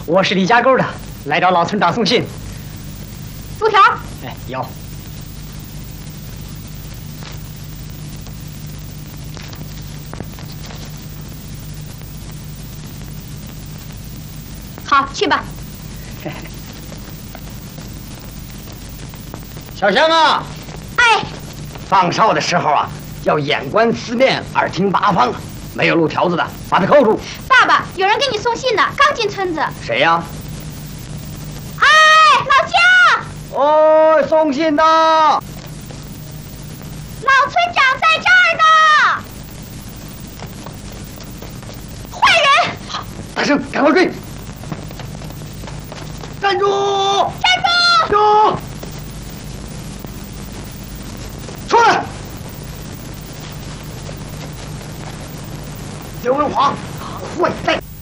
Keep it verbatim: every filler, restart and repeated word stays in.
我是李家沟的，来找老村长送信。 朱条， 哎，有。 好，去吧。 小香啊， 哎， 放哨的时候啊，要眼观四面，耳听八方啊。没有路条子的，把他扣住。 爸爸，有人给你送信呢，刚进村子。 谁呀？ 哎，老姜。 哦，送信的。老村长在这儿呢。坏人！ 好，大声，赶快追！站住！ 站住！ 住！出来！刘文华，坏蛋！